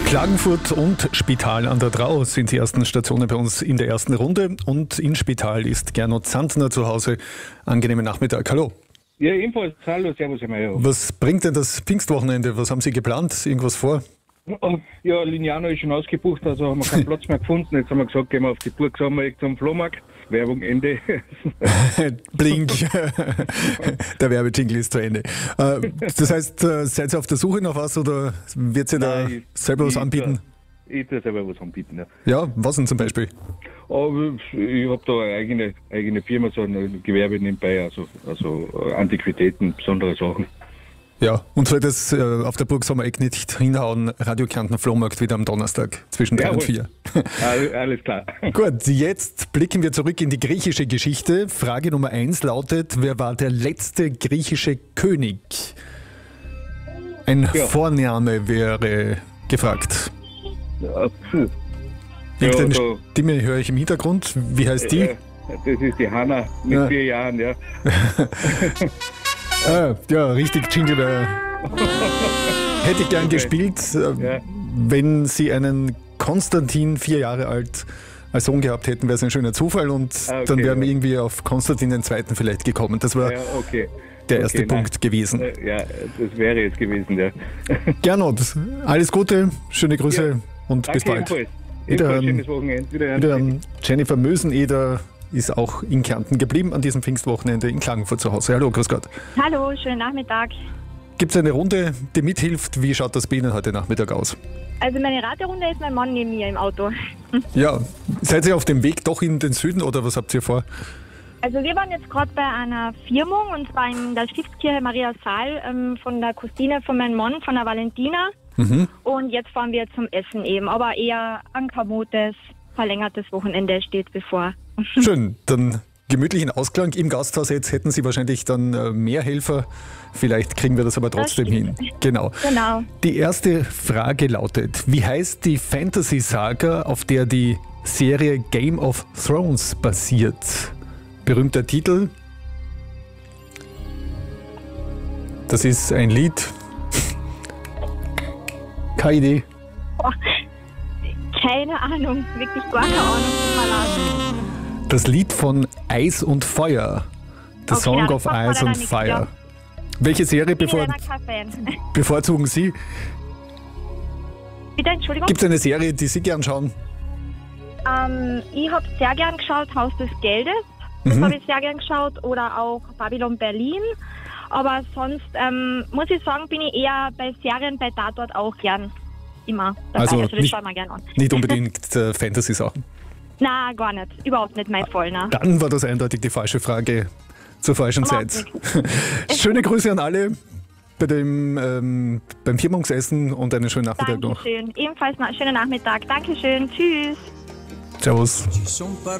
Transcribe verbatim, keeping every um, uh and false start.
Klagenfurt und Spital an der Drau sind die ersten Stationen bei uns in der ersten Runde. Und in Spital ist Gernot Zantner zu Hause. Angenehmen Nachmittag. Hallo. Ja, ebenfalls. Hallo, servus. Einmal. Was bringt denn das Pfingstwochenende? Was haben Sie geplant? Irgendwas vor? Ja, Lignano ist schon ausgebucht, also haben wir keinen Platz mehr gefunden. Jetzt haben wir gesagt, gehen wir auf die Burg Sommereck zum Flohmarkt. Werbung Ende. Blink. Der Werbejingle ist zu Ende. Das heißt, seid ihr auf der Suche nach was oder wird ihr da Nein, ich, selber was ich, anbieten? Ich tue selber was anbieten, ja. Ja, was denn zum Beispiel? Aber ich habe da eine eigene, eigene Firma, so ein Gewerbe nebenbei, also, also Antiquitäten, besondere Sachen. Ja, und soll das äh, auf der Burg Sommereck nicht hinhauen, Radio Kärnten Flohmarkt wieder am Donnerstag zwischen drei und vier. Alles, alles klar. Gut, jetzt blicken wir zurück in die griechische Geschichte. Frage Nummer eins lautet, wer war der letzte griechische König? Ein ja. Vorname wäre gefragt. Ja, puh. Irgendeine ja, da, Stimme höre ich im Hintergrund. Wie heißt die? Äh, das ist die Hanna mit ja. vier Jahren, ja. Ah, ja, richtig, Jingle wäre. Hätte ich gern okay. gespielt, äh, ja. wenn Sie einen Konstantin, vier Jahre alt, als Sohn gehabt hätten, wäre es ein schöner Zufall und ah, okay, dann wären ja. wir irgendwie auf Konstantin den Zweiten vielleicht gekommen. Das war ja, okay. der erste okay, Punkt nein. gewesen. Ja, das wäre jetzt gewesen, ja. Gernot, alles Gute, schöne Grüße ja. und Danke, bis bald. Ebenfalls. Wieder, schönes Wochenende. Wieder, wieder Jennifer Möseneder ist auch in Kärnten geblieben an diesem Pfingstwochenende in Klagenfurt zu Hause. Hallo, grüß Gott. Hallo, schönen Nachmittag. Gibt es eine Runde, die mithilft? Wie schaut das bei Ihnen heute Nachmittag aus? Also meine Raterunde ist mein Mann neben mir im Auto. Ja, seid ihr auf dem Weg doch in den Süden oder was habt ihr vor? Also wir waren jetzt gerade bei einer Firmung und zwar in der Stiftskirche Maria Saal ähm, von der Cousine von meinem Mann, von der Valentina. Mhm. Und jetzt fahren wir zum Essen eben, aber eher ein kamotes, verlängertes Wochenende steht bevor. Schön, dann gemütlichen Ausklang im Gasthaus. Jetzt hätten Sie wahrscheinlich dann äh, mehr Helfer. Vielleicht kriegen wir das aber trotzdem das hin. Genau. genau. Die erste Frage lautet, wie heißt die Fantasy-Saga, auf der die Serie Game of Thrones basiert? Berühmter Titel. Das ist ein Lied. Keine Idee. Oh, keine Ahnung, wirklich gar keine Ahnung. Das Lied von Eis und Feuer. The okay, Song of Ice and Fire. Nicht, ja. Welche Serie bevor, bevorzugen Sie? Bitte, Entschuldigung? Gibt es eine Serie, die Sie gern schauen? Ähm, ich habe sehr gern geschaut, Haus des Geldes. Das mhm. habe ich sehr gern geschaut. Oder auch Babylon Berlin. Aber sonst, ähm, muss ich sagen, bin ich eher bei Serien, bei Tatort auch gern immer dabei. Also, also das nicht, schauen wir gern an. Nicht unbedingt äh, Fantasy-Sachen? Na, gar nicht. Überhaupt nicht mein Fall. Ne? Dann war das eindeutig die falsche Frage zur falschen Überhaupt Zeit. Schöne Grüße an alle bei dem, ähm, beim Firmungsessen und einen schönen Nachmittag Dankeschön. noch. Ebenfalls einen schönen Nachmittag. Dankeschön. Tschüss. Servus.